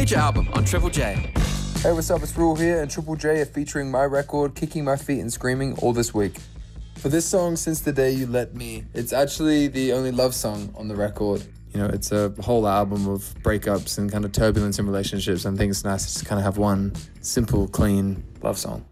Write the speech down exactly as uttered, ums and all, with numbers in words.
Future album on Triple J. Hey, what's up? It's Rule here, and Triple J are featuring my record, Kicking My Feet and Screaming, all this week. For this song, Since the Day You Let Me, it's actually the only love song on the record. You know, it's a whole album of breakups and kind of turbulence in relationships, and I think it's nice to just kind of have one simple, clean love song.